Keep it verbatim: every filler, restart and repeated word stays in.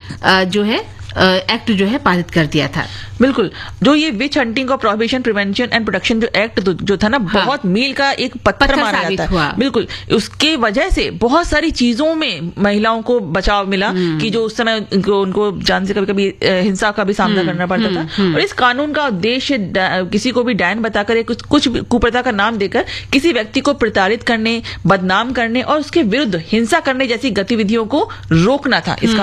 जो है एक्ट जो है पारित कर दिया था। बिल्कुल, जो ये विच हंटिंग और प्रोहिबिशन प्रिवेंशन एंड प्रोटेक्शन जो एक्ट जो था ना, हाँ, बहुत मील का एक पत्थर, पत्थर माना जाता है। बिल्कुल, उसके वजह से बहुत सारी चीजों में महिलाओं को बचाव मिला कि जो उस समय उनको, उनको जान से कभी कभी हिंसा का भी सामना करना पड़ता था। और इस कानून का उद्देश्य किसी को भी डैन बताकर या कुछ कुछ कुप्रथा का नाम देकर किसी व्यक्ति को प्रताड़ित करने, बदनाम करने और उसके विरुद्ध हिंसा करने जैसी गतिविधियों को रोकना था।